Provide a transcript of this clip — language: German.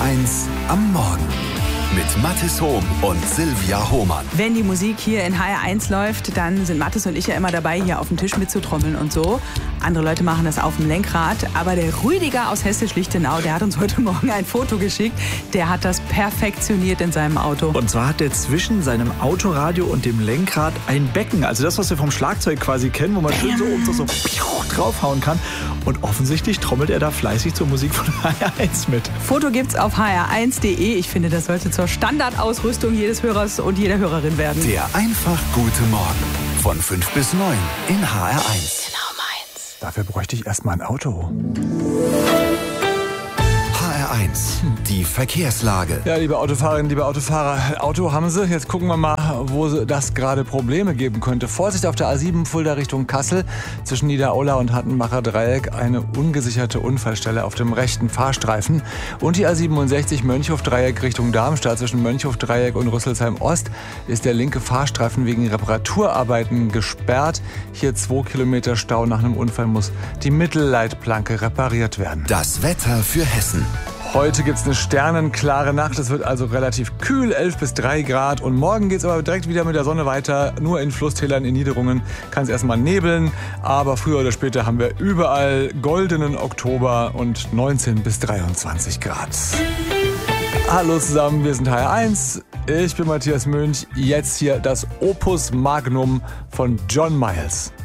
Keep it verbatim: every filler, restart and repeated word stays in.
eins am Morgen mit Mathis Hohm und Silvia Hohmann. Wenn die Musik hier in H R eins läuft, dann sind Mathis und ich ja immer dabei, hier auf dem Tisch mitzutrommeln und so. Andere Leute machen das auf dem Lenkrad. Aber der Rüdiger aus Hessisch-Lichtenau, der hat uns heute Morgen ein Foto geschickt. Der hat das perfektioniert in seinem Auto. Und zwar hat er zwischen seinem Autoradio und dem Lenkrad ein Becken. Also das, was wir vom Schlagzeug quasi kennen, wo man schön so oben so, so draufhauen kann. Und offensichtlich trommelt er da fleißig zur Musik von H R eins mit. Foto gibt's auf h r eins punkt d e. Ich finde, das sollte zur Standardausrüstung jedes Hörers und jeder Hörerin werden. Der einfach gute Morgen von fünf bis neun in H R eins. Genau meins. Dafür bräuchte ich erstmal ein Auto. H R eins, die Verkehrslage. Ja, liebe Autofahrerinnen, liebe Autofahrer, Auto haben Sie. Jetzt gucken wir mal, wo das gerade Probleme geben könnte. Vorsicht auf der A sieben Fulda Richtung Kassel. Zwischen Niederaula und Hattenbacher Dreieck eine ungesicherte Unfallstelle auf dem rechten Fahrstreifen. Und die A siebenundsechzig Mönchhof Dreieck Richtung Darmstadt. Zwischen Mönchhof Dreieck und Rüsselsheim Ost ist der linke Fahrstreifen wegen Reparaturarbeiten gesperrt. Hier zwei Kilometer Stau. Nach einem Unfall muss die Mittelleitplanke repariert werden. Das Wetter für Hessen. Heute gibt's eine sternenklare Nacht. Es wird also relativ kühl, elf bis drei Grad. Und morgen geht's aber direkt wieder mit der Sonne weiter. Nur in Flusstälern, in Niederungen kann es erstmal nebeln. Aber früher oder später haben wir überall goldenen Oktober und neunzehn bis dreiundzwanzig Grad. Hallo zusammen, wir sind H R eins. Ich bin Matthias Mönch. Jetzt hier das Opus Magnum von John Miles.